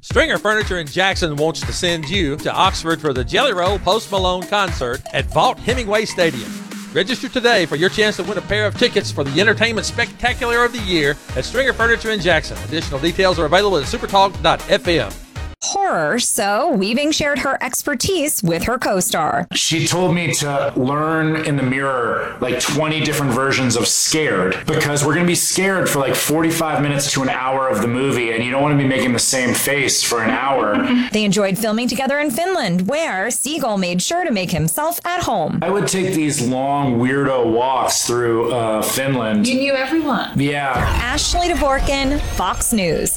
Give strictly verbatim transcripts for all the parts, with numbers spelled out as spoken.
Stringer Furniture in Jackson wants to send you to Oxford for the Jelly Roll Post Malone concert at Vaught Hemingway Stadium. Register today for your chance to win a pair of tickets for the Entertainment Spectacular of the Year at Stringer Furniture in Jackson. Additional details are available at supertalk dot f m. Horror, so Weaving shared her expertise with her co-star. She told me to learn in the mirror like twenty different versions of scared, because we're going to be scared for like forty-five minutes to an hour of the movie, and you don't want to be making the same face for an hour. They enjoyed filming together in Finland, where Siegel made sure to make himself at home. I would take these long weirdo walks through uh, Finland. You knew everyone. Yeah. Ashley Dvorkin, Fox News.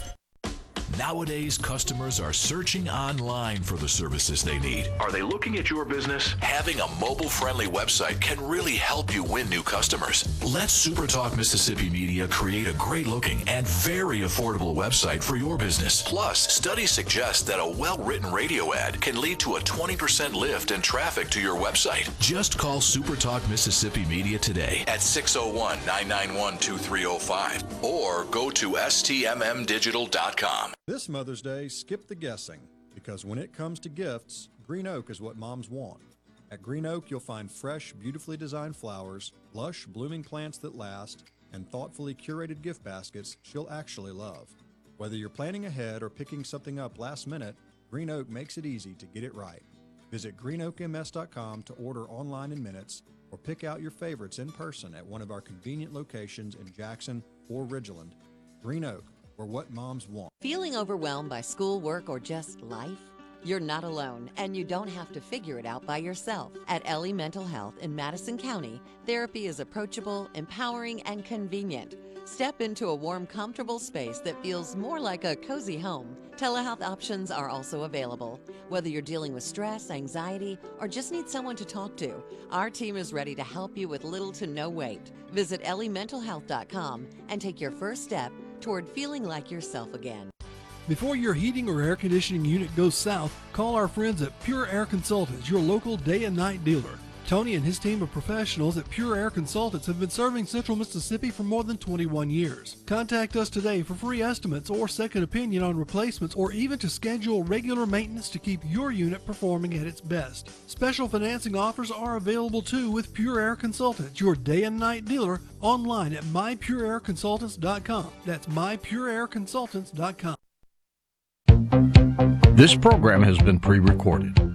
Nowadays, customers are searching online for the services they need. Are they looking at your business? Having a mobile-friendly website can really help you win new customers. Let SuperTalk Mississippi Media create a great-looking and very affordable website for your business. Plus, studies suggest that a well-written radio ad can lead to a twenty percent lift in traffic to your website. Just call SuperTalk Mississippi Media today at six oh one, nine nine one, two three oh five or go to S T M M digital dot com. This Mother's Day, skip the guessing, because when it comes to gifts, Green Oak is what moms want. At Green Oak, you'll find fresh, beautifully designed flowers, lush, blooming plants that last, and thoughtfully curated gift baskets she'll actually love. Whether you're planning ahead or picking something up last minute, Green Oak makes it easy to get it right. Visit green oak m s dot com to order online in minutes or pick out your favorites in person at one of our convenient locations in Jackson or Ridgeland. Green Oak, or what moms want. Feeling overwhelmed by school, work, or just life? You're not alone, and you don't have to figure it out by yourself. At Ellie Mental Health in Madison County, therapy is approachable, empowering, and convenient. Step into a warm, comfortable space that feels more like a cozy home. Telehealth options are also available. Whether you're dealing with stress, anxiety, or just need someone to talk to, our team is ready to help you with little to no wait. Visit ellie mental health dot com and take your first step toward feeling like yourself again. Before your heating or air conditioning unit goes south, call our friends at Pure Air Consultants, your local day and night dealer. Tony and his team of professionals at Pure Air Consultants have been serving Central Mississippi for more than twenty-one years. Contact us today for free estimates or second opinion on replacements, or even to schedule regular maintenance to keep your unit performing at its best. Special financing offers are available too with Pure Air Consultants, your day and night dealer, online at my pure air consultants dot com. That's my pure air consultants dot com. This program has been pre-recorded.